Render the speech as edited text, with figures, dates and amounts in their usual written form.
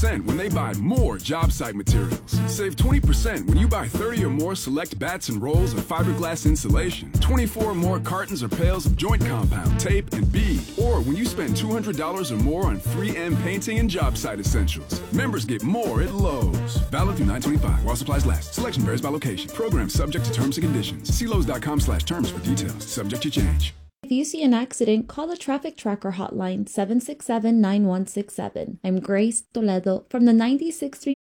when they buy more job site materials. Save 20% when you buy 30 or more select bats and rolls of fiberglass insulation, 24 or more cartons or pails of joint compound, tape, and bead. Or when you spend $200 or more on 3M painting and job site essentials. Members get more at Lowe's. Valid through 9/25 while supplies last. Selection varies by location. Program subject to terms and conditions. See Lowe's.com/terms for details. Subject to change. If you see an accident, call the Traffic Tracker hotline 767-9167. I'm Grace Toledo from the 96.3